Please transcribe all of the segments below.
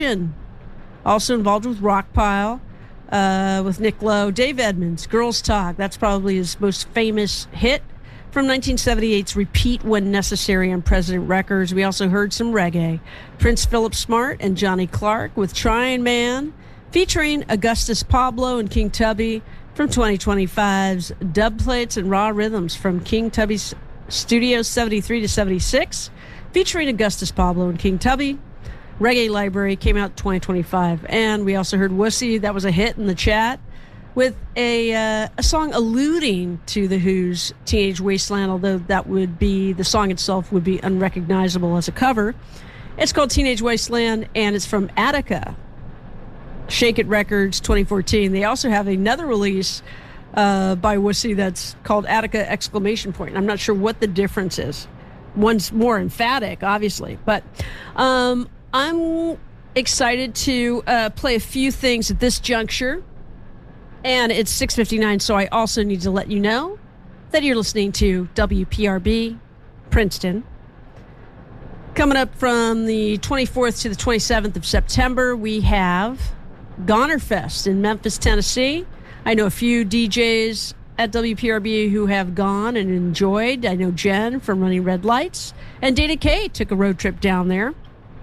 Also involved with Rockpile, with Nick Lowe. Dave Edmunds, Girls Talk. That's probably his most famous hit from 1978's Repeat When Necessary on President Records. We also heard some reggae. Prince Philip Smart and Johnny Clark with Tryin' Man, featuring Augustus Pablo and King Tubby from 2025's Dub Plates and Raw Rhythms from King Tubby's Studios 73 to 76, featuring Augustus Pablo and King Tubby. Reggae Library came out 2025. And we also heard Wussy, that was a hit in the chat, with a song alluding to The Who's Teenage Wasteland, although that would be, the song itself would be unrecognizable as a cover. It's called Teenage Wasteland, and it's from Attica, Shake It Records 2014. They also have another release by Wussy that's called Attica exclamation point. I'm not sure what the difference is. One's more emphatic, obviously, but I'm excited to play a few things at this juncture, and it's 6:59, so I also need to let you know that you're listening to WPRB Princeton. Coming up from the 24th to the 27th of September, we have Gonerfest in Memphis, Tennessee. I know a few DJs at WPRB who have gone and enjoyed. I know Jen from Running Red Lights, and Dana K took a road trip down there.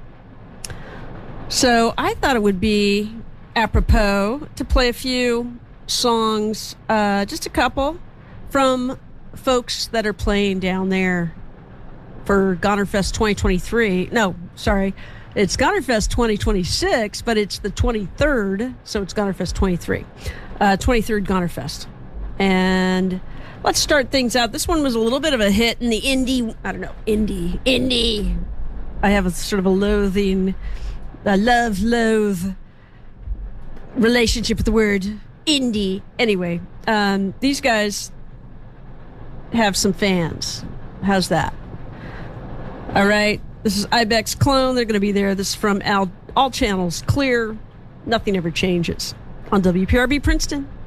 So I thought it would be apropos to play a few songs, just a couple, from folks that are playing down there for Gonerfest 2023. No, sorry. It's Gonerfest 2026, but it's the 23rd, so it's Gonerfest 23. 23rd Gonerfest. And let's start things out. This one was a little bit of a hit in the indie. I have a sort of a love-loathe relationship with the word indie. Anyway, these guys have some fans. How's that? All right. This is Ibex Clone. They're going to be there. This is from All Channels Clear. Nothing ever changes on WPRB Princeton.